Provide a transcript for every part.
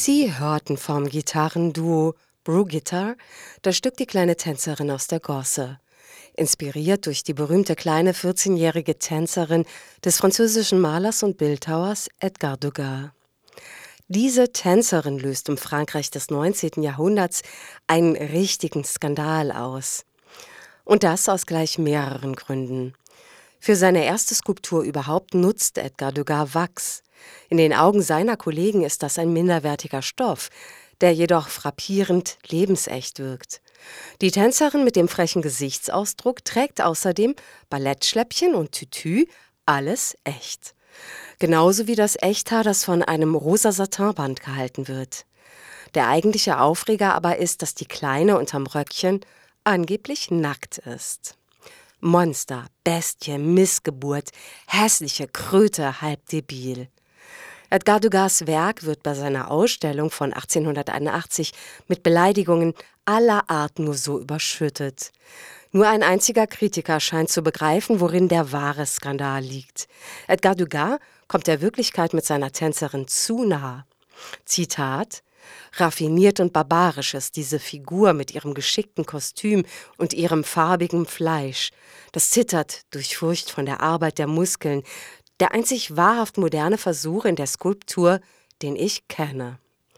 Sie hörten vom Gitarrenduo Brugitar das Stück »Die kleine Tänzerin aus der Gosse«, inspiriert durch die berühmte kleine 14-jährige Tänzerin des französischen Malers und Bildhauers Edgar Degas. Diese Tänzerin löst im Frankreich des 19. Jahrhunderts einen richtigen Skandal aus. Und das aus gleich mehreren Gründen. Für seine erste Skulptur überhaupt nutzt Edgar Degas Wachs. In den Augen seiner Kollegen ist das ein minderwertiger Stoff, der jedoch frappierend lebensecht wirkt. Die Tänzerin mit dem frechen Gesichtsausdruck trägt außerdem Ballettschläppchen und Tütü, alles echt. Genauso wie das Echthaar, das von einem rosa Satinband gehalten wird. Der eigentliche Aufreger aber ist, dass die Kleine unterm Röckchen angeblich nackt ist. Monster, Bestie, Missgeburt, hässliche Kröte, halb debil. Edgar Degas' Werk wird bei seiner Ausstellung von 1881 mit Beleidigungen aller Art nur so überschüttet. Nur ein einziger Kritiker scheint zu begreifen, worin der wahre Skandal liegt. Edgar Degas kommt der Wirklichkeit mit seiner Tänzerin zu nah. Zitat: »Raffiniert und barbarisch ist diese Figur mit ihrem geschickten Kostüm und ihrem farbigen Fleisch. Das zittert durch Furcht von der Arbeit der Muskeln. Der einzig wahrhaft moderne Versuch in der Skulptur, den ich kenne.«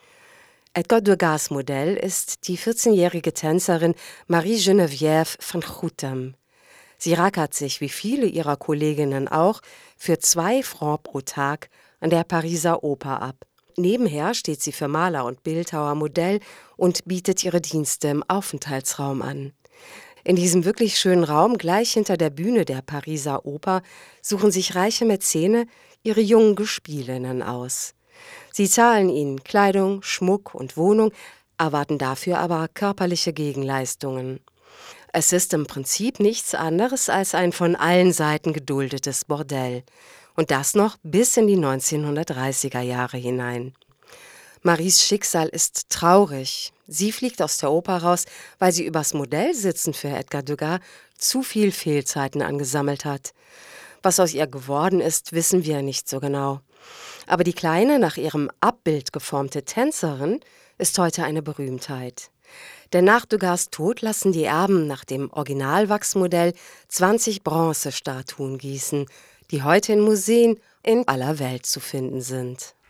Edgar Degas' Modell ist die 14-jährige Tänzerin Marie-Geneviève van Gouthem. Sie rackert sich, wie viele ihrer Kolleginnen auch, für 2 Francs pro Tag an der Pariser Oper ab. Nebenher steht sie für Maler und Bildhauer Modell und bietet ihre Dienste im Aufenthaltsraum an. In diesem wirklich schönen Raum, gleich hinter der Bühne der Pariser Oper, suchen sich reiche Mäzene ihre jungen Gespielinnen aus. Sie zahlen ihnen Kleidung, Schmuck und Wohnung, erwarten dafür aber körperliche Gegenleistungen. Es ist im Prinzip nichts anderes als ein von allen Seiten geduldetes Bordell. Und das noch bis in die 1930er Jahre hinein. Maries Schicksal ist traurig. Sie fliegt aus der Oper raus, weil sie übers Modellsitzen für Edgar Degas zu viel Fehlzeiten angesammelt hat. Was aus ihr geworden ist, wissen wir nicht so genau. Aber die kleine, nach ihrem Abbild geformte Tänzerin ist heute eine Berühmtheit. Denn nach Degas' Tod lassen die Erben nach dem Originalwachsmodell 20 Bronzestatuen gießen, die heute in Museen in aller Welt zu finden sind.